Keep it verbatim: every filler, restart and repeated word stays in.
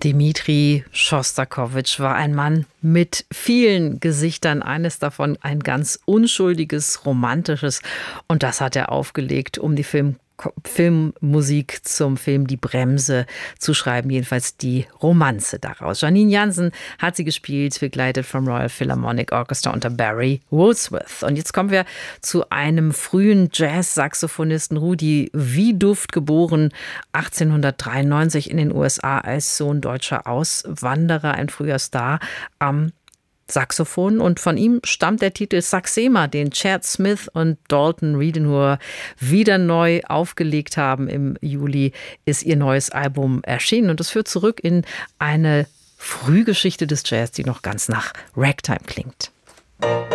Dmitri Schostakowitsch war ein Mann mit vielen Gesichtern, eines davon ein ganz unschuldiges, romantisches. Und das hat er aufgelegt, um die Film Filmmusik zum Film Die Bremse zu schreiben, jedenfalls die Romanze daraus. Janine Jansen hat sie gespielt, begleitet vom Royal Philharmonic Orchestra unter Barry Wordsworth. Und jetzt kommen wir zu einem frühen Jazz-Saxophonisten, Rudi Wieduft, geboren achtzehnhundertdreiundneunzig in den U S A als Sohn deutscher Auswanderer, ein früher Star am Saxophon, und von ihm stammt der Titel Saxema, den Chad Smith und Dalton Riedenhour wieder neu aufgelegt haben. Im Juli ist ihr neues Album erschienen und es führt zurück in eine Frühgeschichte des Jazz, die noch ganz nach Ragtime klingt.